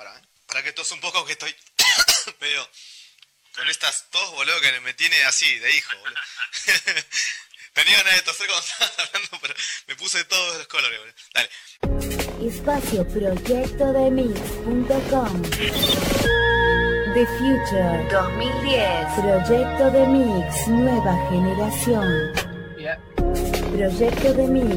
Para que tose un poco, que estoy medio con estas tos, boludo, que me tiene así, de hijo, boludo. Tenía ganas de toser cuando estabas hablando, pero me puse todos los colores, boludo. Dale. Espacio proyectodemix.com. The Future 2010. Proyecto de Mix, nueva generación. Proyecto de Mix.